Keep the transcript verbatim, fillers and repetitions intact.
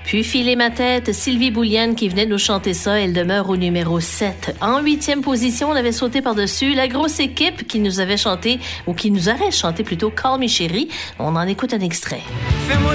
Puis filer ma tête, Sylvie Boulienne qui venait nous chanter ça, elle demeure au numéro sept. En huitième position, on avait sauté par-dessus la grosse équipe qui nous avait chanté, ou qui nous aurait chanté plutôt Call Me Chérie. On en écoute un extrait. Fais-moi